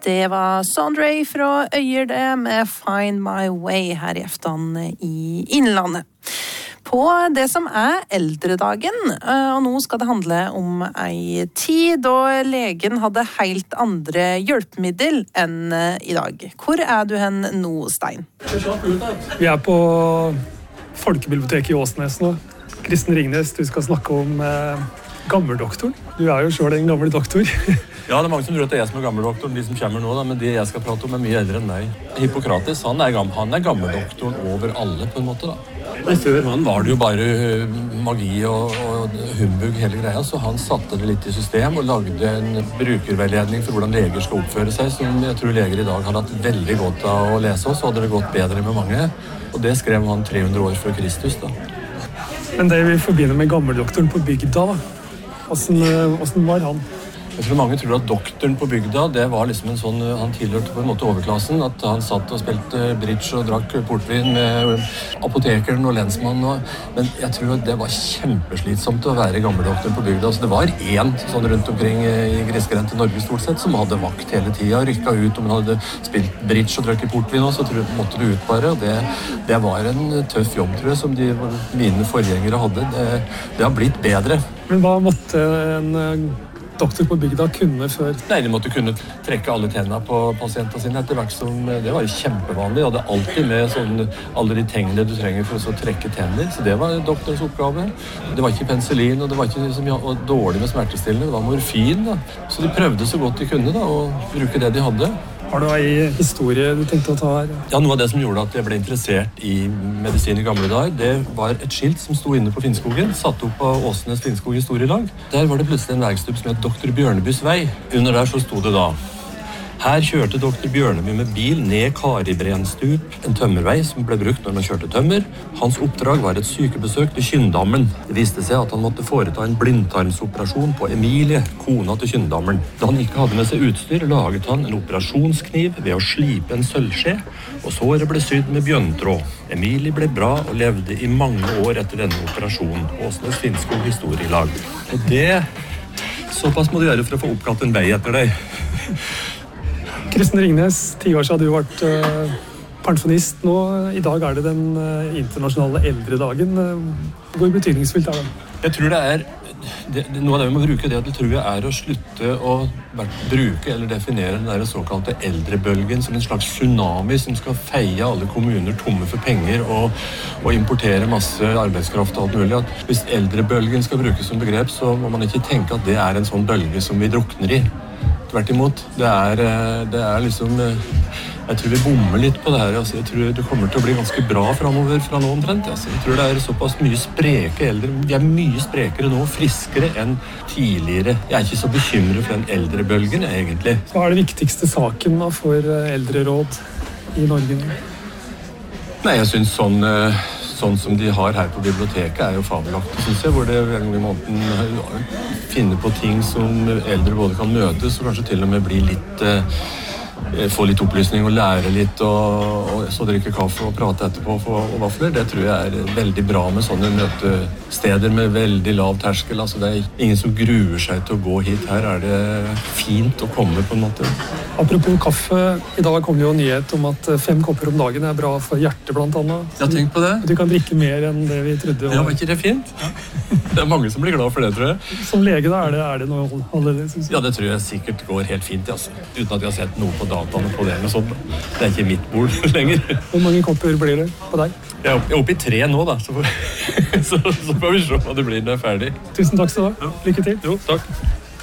Det var Sondre fra Øyerde med Find My Way her i aften i Innlandet. På det som eldredagen, og nå skal det handle om ei tid da legen hadde helt andre hjelpemiddel enn i dag. Hvor du hen nå, Stein? Vi på Folkebiblioteket i Åsnes nå. Kristen Ringnes, du skal snakke om gammeldoktoren. Du jo selv en gammel doktor. Ja, det mange som tror at det jeg som gammeldoktoren, de som kommer nå, da, men de jeg skal prate om mye eldre enn meg. Hippokrates, han gammeldoktoren over alle på en måte da. Men før han var det jo bare magi og humbug hele greia, så han satte det litt i system og lagde en brukerveiledning for hvordan leger skal oppføre seg, som jeg tror leger i dag hadde hatt veldig godt av å lese oss, og hadde det gått bedre med mange. Og det skrev han 300 år før Kristus da. Men det vi forbinder med gammeldoktoren på bygda da, hvordan var han? Jeg tror mange tror at doktoren på bygda, det var liksom en sånn, han tilhørte på en måte overklassen, at han satt og spilte bridge og drakk portvin med apotekeren og lensmannen. Men jeg tror at det var kjempeslitsomt å være gammeldoktor på bygda. Altså, det var en sånn rundt omkring i grisgrendt i Norge stort sett, som hadde vakt hele tiden, rykket ut om han hadde spilt bridge og drukket portvin, og så måtte du ut bare. Og det var en tøff jobb, tror jeg, som mine forgjengere hadde. Det har blitt bedre. Men hva måtte en doktor på bygda kunne før? Nei, de måtte kunne trekke alle tennene på pasientene sine etter hvert som, det var jo kjempevanlig. De hadde alltid med alle de tingene du trenger for å trekke tenner, så det var doktorens oppgave. Det var ikke penicillin, og det var ikke så mye dårlig med smertestillende, det var morfin da. Så de prøvde så godt de kunne da, å bruke det de hadde. Har du en historie du tenkte å ta her? Ja, noe av det som gjorde at jeg ble interessert i medisin i gamle dager, det var et skilt som sto inne på Finnskogen, satt opp av Åsnes Finnskog historielag. Der var det plutselig en veistubb som het Dr. Bjørnebys vei. Under der så sto det da: her kjørte Dr. Bjørneby med bil ned Karibrenstup, en tømmervei som ble brukt når man kjørte tømmer. Hans oppdrag var et sykebesøk til Kynndammen. Det viste seg at han måtte foreta en blindtarmsoperasjon på Emilie, kona til Kynndammen. Da han ikke hadde med seg utstyr, laget han en operasjonskniv ved å slipe en sølvskje, og såret ble sydd med bjønntråd. Emilie ble bra og levde i mange år etter denne operasjonen. Åsnes Finnskog historielag. Og det, såpass må du gjøre for å få oppkalt en vei etter deg. Kristen Ringnes, 10 år siden du vært pensjonist nå. I dag det den internasjonale eldredagen. Hvor betydningsfullt det? Jeg tror noe av det vi må bruke, det tror jeg å slutte å bruke eller definere den der såkalte eldrebølgen som en slags tsunami som skal feie alle kommuner tomme for penger og importere masse arbeidskraft og alt mulig. At hvis eldrebølgen skal brukes som begrep, så må man ikke tenke at det en sånn bølge som vi drukner i. Tvert imot. Det liksom, jeg tror vi bommer litt på det her. Altså, jeg tror det kommer til å bli ganske bra fremover fra nå omtrent. Altså, jeg tror det såpass mye spreke eldre. De mye sprekere nå, friskere enn tidligere. Jeg ikke så bekymret for den eldrebølgen, egentlig. Hva det viktigste saken da, for eldreråd i Norge? Nei, jeg synes sånn som de har her på biblioteket jo fabelaktig, synes jeg, hvor det veldig måten finner på ting som eldre både kan møtes og kanskje til og med bli litt få litt opplysning og lære litt og så drikke kaffe og prate etterpå og vafler. Det tror jeg veldig bra med sånne møtesteder med veldig lav terskel. Altså, det ingen som gruer seg til å gå hit. Her det fint å komme på en måte. Apropos kaffe, i dag kom jo nyhet om at 5 kopper om dagen bra for hjertet blant annet. Jeg har tenkt på det. Du kan drikke mer enn det vi trodde. Ja, var ikke det fint? Ja. Det mange som blir glad for det, tror jeg. Som lege da, det noe annerledes? Ja, det tror jeg sikkert går helt fint, altså. Uten at jeg har sett noe på dataene på det eller sånt. Det ikke mitt bord lenger. Hvor mange kopper blir det på deg? Jeg oppe i 3 nå, da. Så får vi se hva det blir når jeg ferdig. Tusen takk skal du ha. Lykke til. Jo, takk.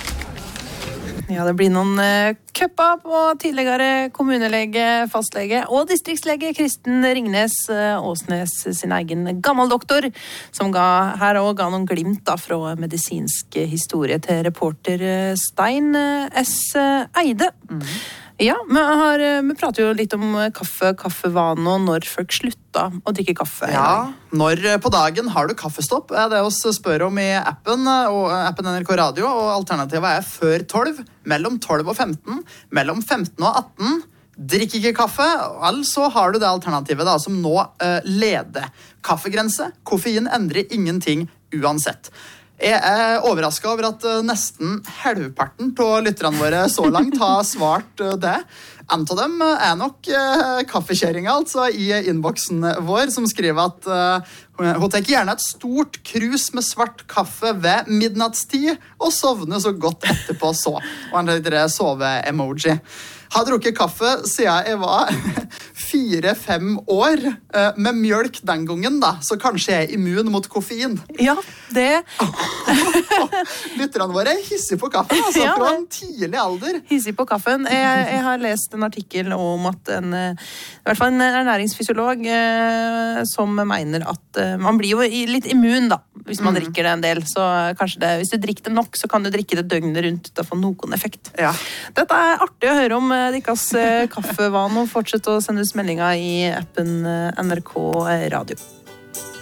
Ja, det blir noen køpper på tidligere kommunelege, fastlege og distriktslege Kristen Ringnes Åsnes sin egen gammeldoktor, som ga noen glimt da, fra medisinsk historie til reporter Stein S. Eide. Ja, vi prater jo litt om kaffevane og når folk slutta å drikke kaffe. Ja, når på dagen har du kaffestopp? Det oss spør om i appen NRK Radio, og alternativet før 12, mellom 12 og 15, mellom 15 og 18. Drikk ikke kaffe, altså har du det alternativet da, som nå leder. Kaffegrense, koffein endrer ingenting uansett. Jeg overrasket over at nesten halvparten av lytterne våre så langt har svart det. En av dem nok kaffekjøringa, altså, i innboksen vår, som skriver at hun tenker gjerne et stort krus med svart kaffe ved midnattstid, og sovner så godt etterpå så. Og han heter det sove-emoji. Har drukket kaffe siden jeg var 4-5 år, med mjølk den gangen da, så kanskje jeg immun mot koffein. Ja, det... Lytterne våre hissig på kaffen, altså, Ja, fra en tidlig alder. Hissig på kaffen. Jeg har lest en artikkel om at i hvert fall en ernæringsfysiolog som mener at man blir jo litt immun da, hvis man drikker det en del. Så kanskje hvis du drikker det nok, så kan du drikke det døgnet rundt uten å få noen effekt. Ja. Dette artig å høre om deres kaffevane, og fortsett å sende oss meldinger i appen NRK Radio.